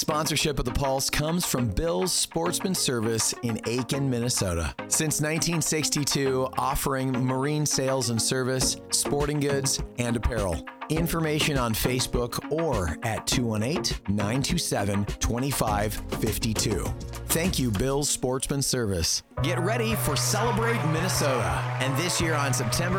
Sponsorship of the Pulse comes from Bill's Sportsman Service in Aitkin, Minnesota. Since 1962, offering marine sales and service, sporting goods, and apparel. Information on Facebook or at 218-927-2552. Thank you, Bill's Sportsman Service. Get ready for Celebrate Minnesota. And this year on September